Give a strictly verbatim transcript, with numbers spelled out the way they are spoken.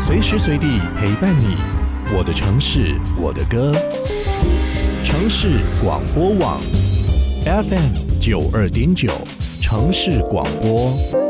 随时随地陪伴你，我的城市，我的歌。城市广播网 F M 九二点九，城市广播。